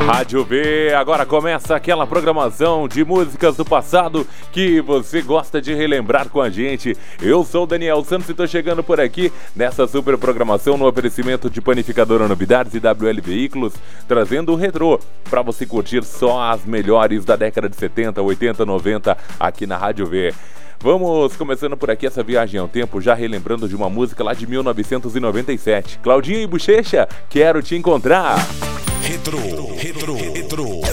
Rádio V, agora começa aquela programação de músicas do passado que você gosta de relembrar com a gente. Eu sou o Daniel Santos e tô chegando por aqui nessa super programação no oferecimento de Panificadora Novidades e WL Veículos, trazendo o retrô para você curtir só as melhores da década de 70, 80, 90 aqui na Rádio V. Vamos começando por aqui essa viagem ao tempo, já relembrando de uma música lá de 1997. Claudinho e Bochecha, Quero Te Encontrar. Retrô.